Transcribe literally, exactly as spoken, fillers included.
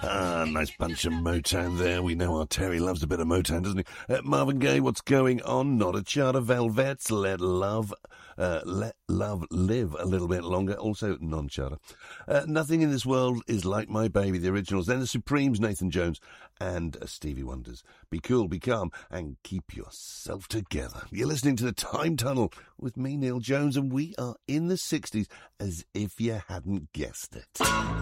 Ah, nice bunch of Motown there. We know our Terry loves a bit of Motown, doesn't he? Uh, Marvin Gaye, what's going on? Not a Charter. Velvets, let love, uh, let love live a little bit longer. Also non-Charter. Uh, Nothing in This World Is Like My Baby, the originals. Then the Supremes, Nathan Jones, and uh, Stevie Wonders. Be cool, be calm, and keep yourself together. You're listening to The Time Tunnel with me, Neil Jones, and we are in the sixties as if you hadn't guessed it.